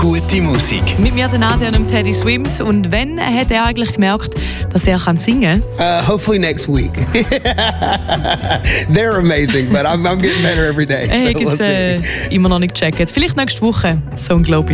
gute Musik. Mit mir, der Nadia und dem Teddy Swims. Und wenn hat er eigentlich gemerkt, dass er singen kann? Hopefully next week. They're amazing, but I'm getting better every day. Er hat es immer noch nicht gecheckt. Vielleicht nächste Woche. So unglaublich.